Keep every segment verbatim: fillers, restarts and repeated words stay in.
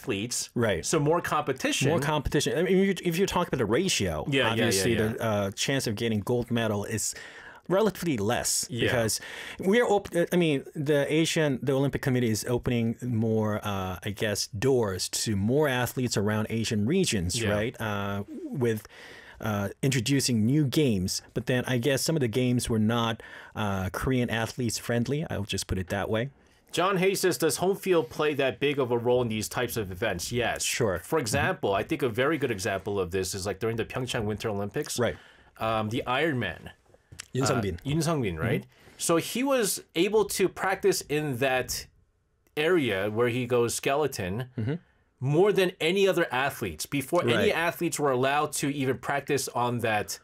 athletes, right? So more competition. More competition. I mean, if you're, if you're talking about the ratio, yeah, obviously yeah, yeah, yeah. the uh, chance of getting gold medal is relatively less yeah. because we're open. I mean, the Asian, the Olympic Committee is opening more, uh, I guess, doors to more athletes around Asian regions, yeah. right? Uh, with uh, introducing new games, but then I guess some of the games were not uh, Korean athletes friendly. I'll just put it that way. John Hayes says, does home field play that big of a role in these types of events? Yes. Sure. For example, mm-hmm. I think a very good example of this is like during the Pyeongchang Winter Olympics. Right. Um, the Ironman. Yoon Sung-bin. Uh, Yoon Sung-bin, right? Mm-hmm. So he was able to practice in that area where he goes skeleton mm-hmm. more than any other athletes. Before right. any athletes were allowed to even practice on that,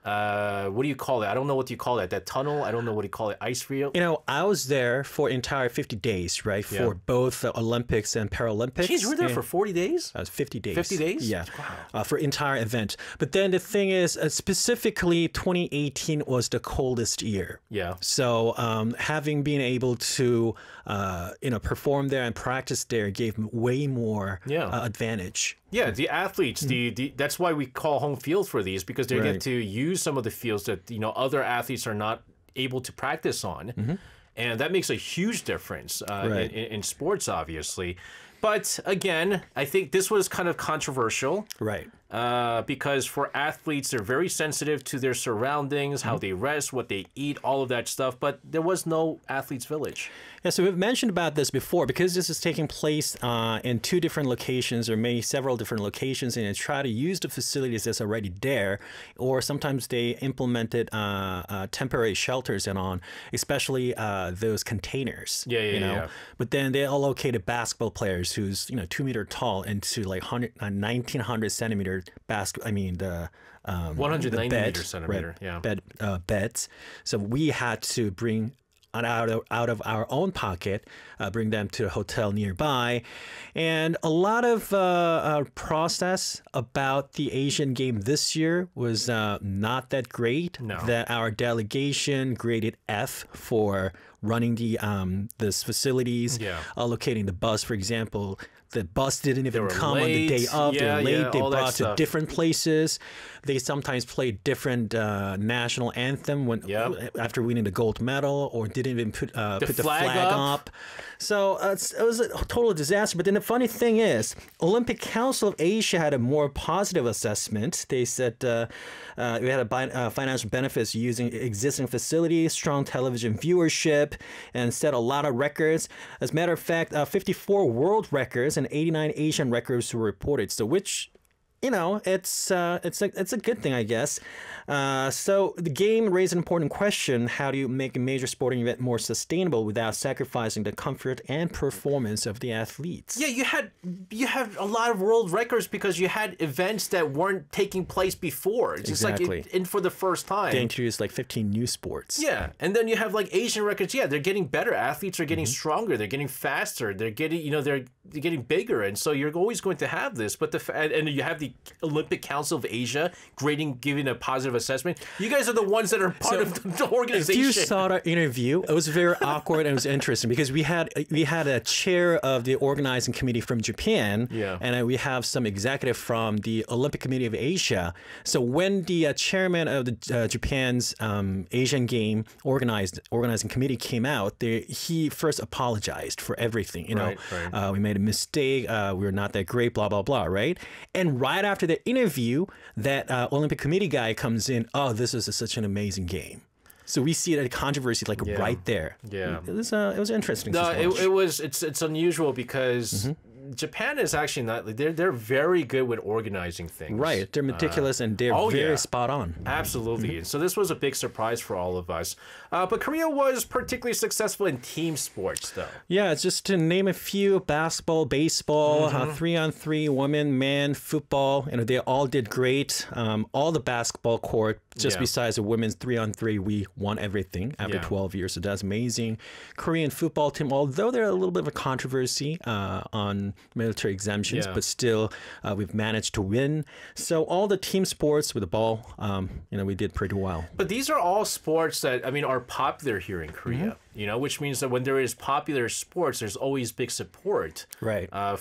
uh, what do you call it? I don't know what you call it. That tunnel? I don't know what you call it. Ice field? You know, I was there for entire fifty days, right? For yeah. both the Olympics and Paralympics. Jeez, you were there for forty days? Uh, fifty days. fifty days? Yeah. Wow. Uh, for entire event. But then the thing is, uh, specifically twenty eighteen was the coldest year. Yeah. So um, having been able to, uh, you know, perform there and practice there gave way more yeah. uh, advantage. Yeah, the athletes, mm-hmm. the, the that's why we call home field for these, because they right. get to use some of the fields that, you know, other athletes are not able to practice on. Mm-hmm. And that makes a huge difference uh, right. in, in sports, obviously. But again, I think this was kind of controversial. Right. Uh, because for athletes, they're very sensitive to their surroundings, how mm-hmm. they rest, what they eat, all of that stuff. But there was no athletes' village. Yeah, so we've mentioned about this before because this is taking place uh, in two different locations or maybe several different locations, and they try to use the facilities that's already there, or sometimes they implemented uh, uh, temporary shelters and on, especially uh, those containers. Yeah, yeah, you know? yeah. But then they allocated basketball players who's you know two meter tall into like one hundred, uh, nineteen hundred centimeter basket. I mean the um, one hundred ninety the bed, meter centimeter. right, yeah, bed uh, beds. So we had to bring. Out of, out of our own pocket, uh, bring them to a hotel nearby. And a lot of uh, uh, process about the Asian game this year was uh, not that great. No. That our delegation graded F for running the um, this facilities, yeah. allocating the bus, for example. The bus didn't even come late. on the day of. Yeah, they were late. yeah, they all that brought to stuff. different places. They sometimes played different uh, national anthem when yep. after winning the gold medal, or didn't even put uh, the put the flag, flag up. up. So uh, it's, it was a total disaster. But then the funny thing is, Olympic Council of Asia had a more positive assessment. They said uh, uh, we had a bi- uh, financial benefits using existing facilities, strong television viewership, and set a lot of records. As a matter of fact, uh, fifty-four world records and eighty-nine Asian records were reported. So which, you know, it's uh, it's a it's a good thing, I guess. Uh, so the game raised an important question: how do you make a major sporting event more sustainable without sacrificing the comfort and performance of the athletes? Yeah, you had you had a lot of world records because you had events that weren't taking place before. It's just exactly. like in, in for the first time. They introduced like fifteen new sports. Yeah, and then you have like Asian records. Yeah, they're getting better. Athletes are getting mm-hmm. stronger. They're getting faster. They're getting you know they're, they're getting bigger, and so you're always going to have this. But the and, and you have the Olympic Council of Asia grading, giving a positive assessment. You guys are the ones that are part so of the, the organization. If you saw the interview, it was very awkward and it was interesting because we had we had a chair of the organizing committee from Japan, yeah. and we have some executive from the Olympic Committee of Asia. So when the uh, chairman of the uh, Japan's um, Asian Game organized organizing committee came out, they, he first apologized for everything. You know, right, right. Uh, we made a mistake. Uh, we were not that great. Blah blah blah. Right. And right after the interview, that uh, Olympic Committee guy comes in. Oh, this is a, such an amazing game. So we see a controversy like yeah. right there. Yeah, it was uh, it was interesting. No, it, it was it's it's unusual because mm-hmm. Japan is actually not they're they're very good with organizing things. Right, they're meticulous uh, and they're oh, very yeah. spot on. Absolutely. Mm-hmm. So this was a big surprise for all of us. Uh, but Korea was particularly successful in team sports, though. Yeah, it's just to name a few: basketball, baseball, mm-hmm. uh, three on three, women, man, football. You know, they all did great. Um, all the basketball court. Just yeah. besides the women's three on three, we won everything after yeah. twelve years. So that's amazing. Korean football team, although they're a little bit of a controversy uh, on military exemptions, yeah. but still uh, we've managed to win. So all the team sports with the ball, um, you know, we did pretty well. But these are all sports that, I mean, are popular here in Korea. Mm-hmm. You know, which means that when there is popular sports, there's always big support right. uh,